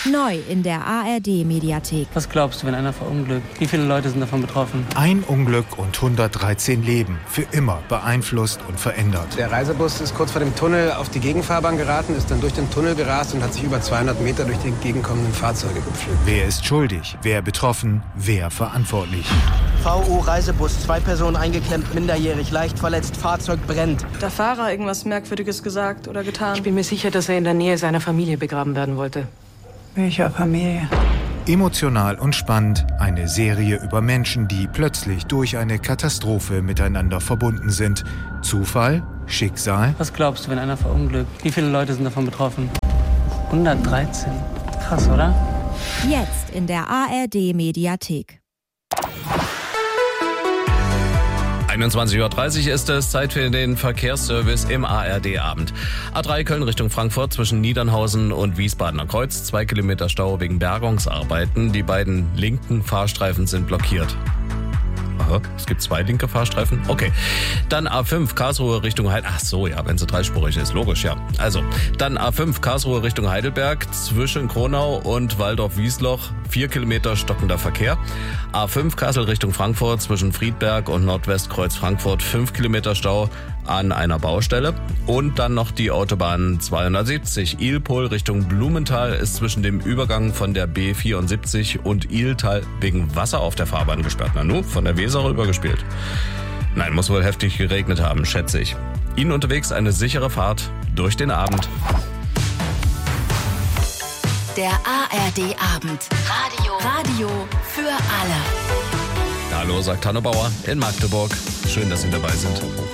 Neu in der ARD-Mediathek. Was glaubst du, wenn einer verunglückt? Wie viele Leute sind davon betroffen? Ein Unglück und 113 Leben. Für immer beeinflusst und verändert. Der Reisebus ist kurz vor dem Tunnel auf die Gegenfahrbahn geraten, ist dann durch den Tunnel gerast und hat sich über 200 Meter durch die entgegenkommenden Fahrzeuge gepflügt. Wer ist schuldig? Wer betroffen? Wer verantwortlich? VO Reisebus, 2 Personen eingeklemmt, minderjährig, leicht verletzt, Fahrzeug brennt. Hat der Fahrer irgendwas Merkwürdiges gesagt oder getan? Ich bin mir sicher, dass er in der Nähe seiner Familie begraben werden wollte. Welcher Familie? Emotional und spannend, eine Serie über Menschen, die plötzlich durch eine Katastrophe miteinander verbunden sind. Zufall? Schicksal? Was glaubst du, wenn einer verunglückt? Wie viele Leute sind davon betroffen? 113. Krass, oder? Jetzt in der ARD-Mediathek. 21:30 Uhr ist es, Zeit für den Verkehrsservice im ARD-Abend. A3 Köln Richtung Frankfurt zwischen Niedernhausen und Wiesbadener Kreuz. 2 Kilometer Stau wegen Bergungsarbeiten. Die beiden linken Fahrstreifen sind blockiert. Aha, es gibt 2 linke Fahrstreifen. Okay. Dann A5 Karlsruhe Richtung Heidelberg. Ach so, ja, wenn sie dreispurig ist, logisch, ja. Also, dann A5 Karlsruhe Richtung Heidelberg zwischen Kronau und Waldorf-Wiesloch. 4 Kilometer stockender Verkehr. A5 Kassel Richtung Frankfurt zwischen Friedberg und Nordwestkreuz Frankfurt. 5 Kilometer Stau an einer Baustelle. Und dann noch die Autobahn 270 Ilpol Richtung Blumenthal ist zwischen dem Übergang von der B74 und Iltal wegen Wasser auf der Fahrbahn gesperrt. Nanu, von der Weser rübergespielt. Nein, muss wohl heftig geregnet haben, schätze ich. Ihnen unterwegs eine sichere Fahrt durch den Abend. Der ARD-Abend. Radio für alle. Hallo, sagt Hanne Bauer in Magdeburg. Schön, dass Sie dabei sind.